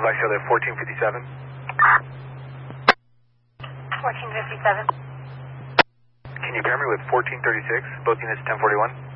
Vice Charlie 1457. 1457. Can you pair me with 1436, both units 1041?